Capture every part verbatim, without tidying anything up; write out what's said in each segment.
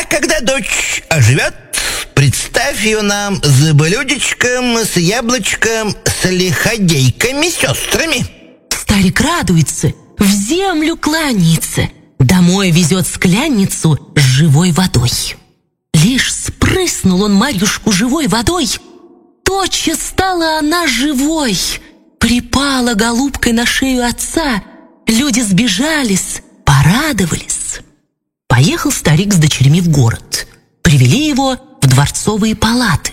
А когда дочь оживет, представь ее нам с блюдечком, с яблочком, с лиходейками-сестрами. Старик радуется, в землю кланяется, домой везет скляницу с живой водой. Лишь спрыснул он Марьюшку живой водой, тотчас стала она живой. Припала голубкой на шею отца, люди сбежались, порадовались. Поехал старик с дочерьми в город. Привели его в дворцовые палаты.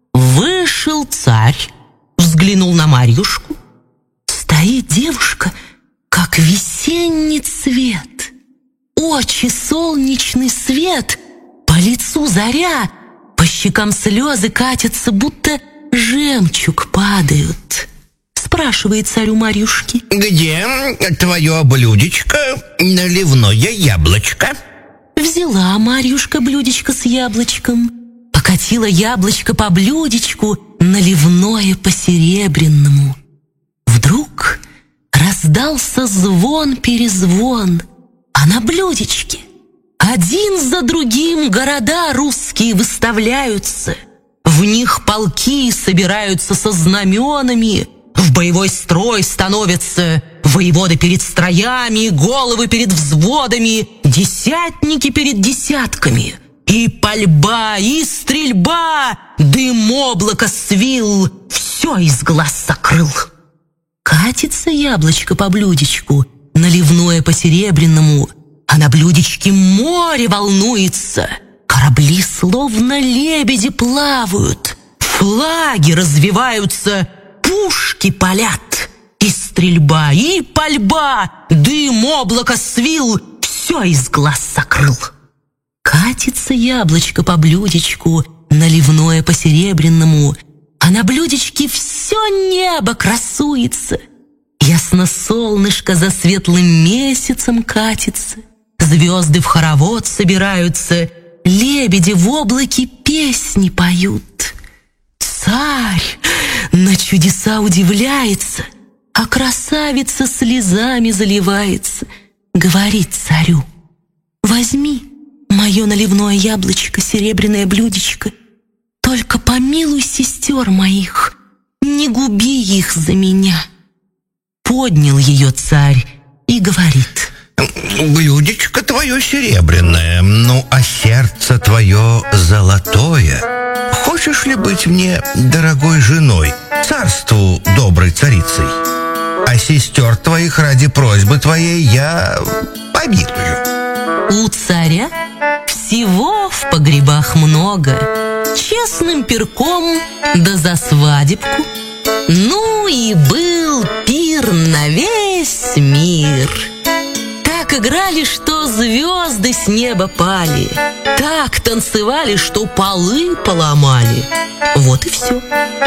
Вышел царь, взглянул на Марьюшку. Стоит девушка, как весенний цвет. Очи солнечный свет, по лицу заря, по щекам слезы катятся, будто жемчуг падают. Спрашивает царю Марьюшки: где твое блюдечко, наливное яблочко? Взяла Марьюшка блюдечко с яблочком, покатила яблочко по блюдечку, наливное по серебряному. Вдруг раздался звон-перезвон, а на блюдечке один за другим города русские выставляются. В них полки собираются со знаменами, в боевой строй становятся воеводы перед строями, головы перед взводами, десятники перед десятками. И пальба, и стрельба, дым облака свил, все из глаз закрыл. Катится яблочко по блюдечку, наливное по серебряному, а на блюдечке море волнуется. Корабли словно лебеди плавают, флаги развиваются, пушки палят. И стрельба, и пальба, дым облака свил, все из глаз закрыл. Катится яблочко по блюдечку, наливное по серебряному, а на блюдечке все небо красуется. Ясно солнышко за светлым месяцем катится, звезды в хоровод собираются, лебеди в облаке песни поют. Царь на чудеса удивляется, а красавица слезами заливается. Говорит царю: возьми мое наливное яблочко, серебряное блюдечко, только помилуй сестер моих, не губи их за меня. Поднял ее царь и говорит: блюдечко твое серебряное, ну а сердце твое золотое. Хочешь ли быть мне дорогой женой, царству доброй царицей? А сестер твоих ради просьбы твоей я помилую. У царя всего в погребах много, честным перком да за свадебку. Ну и был пир на весь мир. Так играли, что звезды с неба пали, так танцевали, что полы поломали. Вот и все.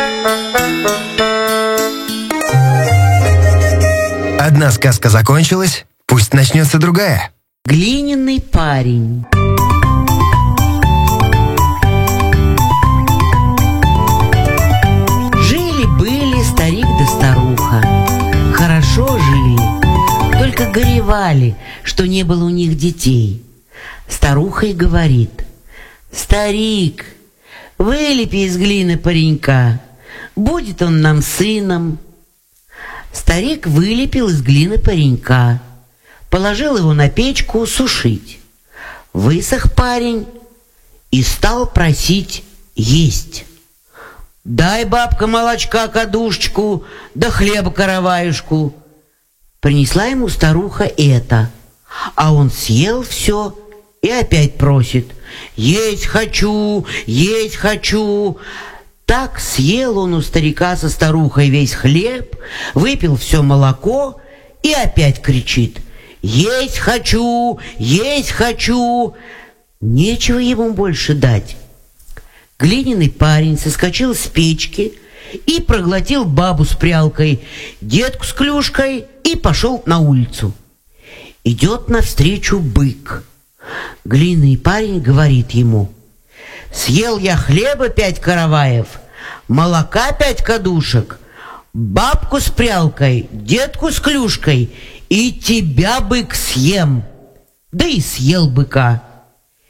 Одна сказка закончилась, пусть начнется другая. Глиняный парень. Жили-были старик да старуха. Хорошо жили, только горевали, что не было у них детей. Старуха и говорит: старик, вылепи из глины паренька, будет он нам сыном. Старик вылепил из глины паренька, положил его на печку сушить. Высох парень и стал просить есть. Дай, бабка, молочка кадушечку, да хлеба караваюшку. Принесла ему старуха это, а он съел все и опять просит: есть хочу, есть хочу. Так съел он у старика со старухой весь хлеб, выпил все молоко и опять кричит: есть хочу, есть хочу. Нечего ему больше дать. Глиняный парень соскочил с печки и проглотил бабу с прялкой, детку с клюшкой и пошел на улицу. Идет навстречу бык. Глиняный парень говорит ему: съел я хлеба пять караваев, молока пять кадушек, бабку с прялкой, детку с клюшкой, и тебя, бык, съем. Да и съел быка.